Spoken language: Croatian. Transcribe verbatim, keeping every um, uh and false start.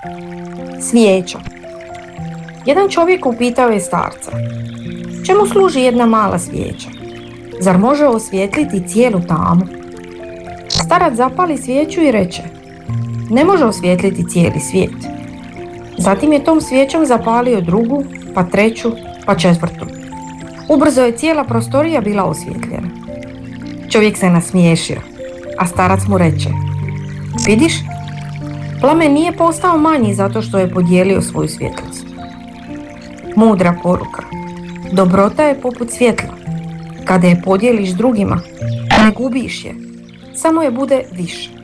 Svijeća. Jedan čovjek upitao je starca: čemu služi jedna mala svijeća? Zar može osvijetliti cijelu tamu? Starac zapali svijeću i reče: ne može osvijetliti cijeli svijet. Zatim je tom svijećom zapalio drugu, pa treću, pa četvrtu. Ubrzo je cijela prostorija bila osvjetljena. Čovjek se nasmiješio, a starac mu reče: vidiš, plamen nije postao manji zato što je podijelio svoju svjetlost. Mudra poruka. Dobrota je poput svjetla. Kada je podijeliš drugima, ne gubiš je, samo je bude više.